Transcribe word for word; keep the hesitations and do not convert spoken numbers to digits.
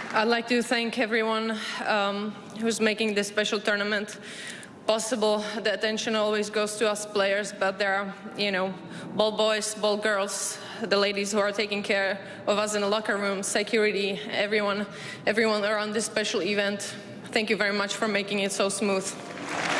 I'd like to thank everyone um, who's making this special tournament possible. The attention always goes to us players, but there are, you know, ball boys, ball girls, the ladies who are taking care of us in the locker room, security, everyone, everyone around this special event. Thank you very much for making it so smooth.